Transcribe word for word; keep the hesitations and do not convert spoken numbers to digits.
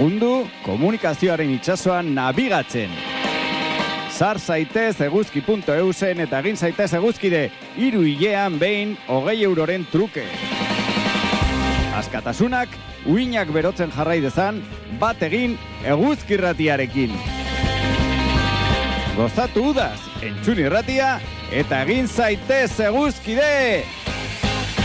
Lagundu komunikazioaren itsasoan nabigatzen. Sar zaitez eguzki puntu eusen eta egin zaitez eguzkide hiru hilean behin hogei euroren truke. Askatasunak uinak berotzen jarrai dezan bat egin eguzki irratiarekin. Gozatu udaz, entzun irratia eta egin zaitez eguzkide!